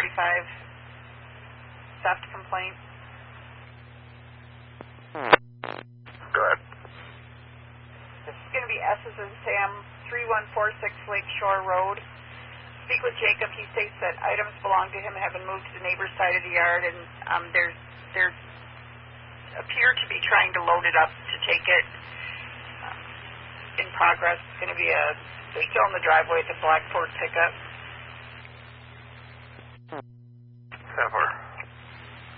theft complaint. Go ahead. This is going to be S as in Sam, 3146 Lakeshore Road. Speak with Jacob. He states that items belong to him and have been moved to the neighbor's side of the yard, and they're appear to be trying to load it up to take it. In progress. It's going to be they're still in the driveway at the Blackford pickup. 10-4.